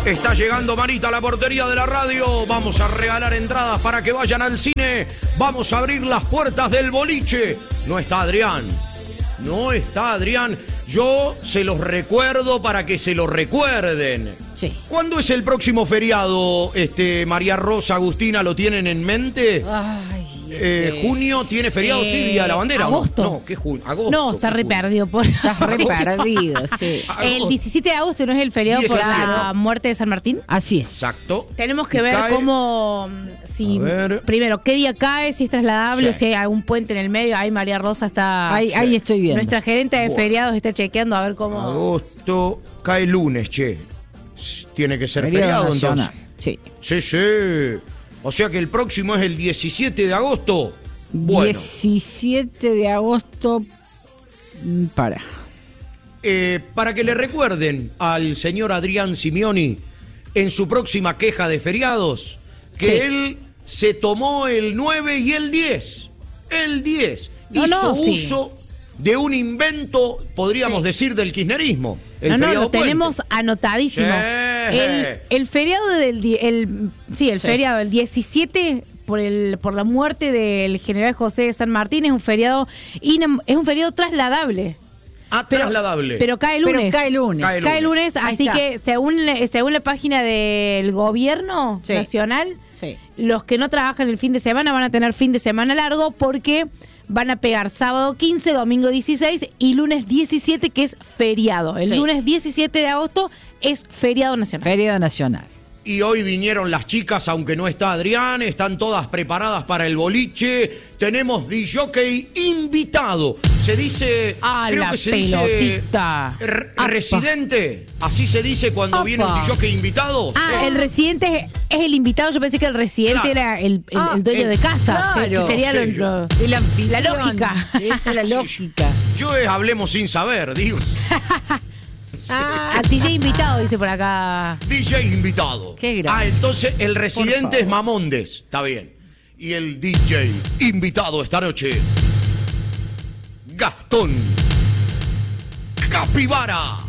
Está llegando Marita a la portería de la radio. Vamos a regalar entradas para que vayan al cine. Vamos a abrir las puertas del boliche. No está Adrián. No está Adrián. Yo se los recuerdo para que se lo recuerden. Sí. ¿Cuándo es el próximo feriado, María Rosa, Agustina? ¿Lo tienen en mente? Ay, ¿Junio tiene feriado? Sí, Día de la Bandera. Agosto. No, ¿qué junio? Agosto. No, está re perdido. Estás re perdido, sí. El 17 de agosto no es el feriado por 17. la muerte de San Martín. Así es. Exacto. Tenemos que Y ver cae- cómo, si A ver. primero, qué día cae, si es trasladable, Sí. si hay algún puente en el medio. Ahí María Rosa está, Ahí estoy viendo. nuestra gerente de Bueno. feriados está chequeando a ver cómo. Agosto cae lunes, che. Tiene que ser Feriado feriado nacional. entonces. Sí. Sí, sí. O sea que el próximo es el 17 de agosto. Bueno, 17 de agosto. Para. para que le recuerden al señor Adrián Simeoni en su próxima queja de feriados que Sí. él se tomó el 9 y el 10. El 10. No, Hizo no, sí. uso de un invento, podríamos decir, del kirchnerismo. El No, feriado lo tenemos puente. anotadísimo. Sí. El feriado el feriado del 17 por la muerte del general José de San Martín es un feriado trasladable. Trasladable. Pero cae lunes. Pero cae lunes. Cae lunes, Ahí así está. que según la página del gobierno Sí. nacional, Sí. los que no trabajan el fin de semana van a tener fin de semana largo porque van a pegar sábado 15, domingo 16 y lunes 17, que es feriado. El Sí. lunes 17 de agosto es feriado nacional. Feriado nacional. Y hoy vinieron las chicas, aunque no está Adrián, están todas preparadas para el boliche. Tenemos DJ invitado. Se dice, ¡Ah, creo la que se pelotita! dice Apa. residente. Así se dice cuando Apa. viene un DJ invitado. El residente es el invitado. Yo pensé que el residente Claro. era el dueño de casa. Claro. Que sería Sí, la lógica. Esa es la lógica. Yo hablemos sin saber, digo. A DJ invitado, dice por acá. DJ invitado. Qué grande. Entonces el residente favor. es Mamondes. Está bien. Y el DJ invitado esta noche, Gastón Capibara.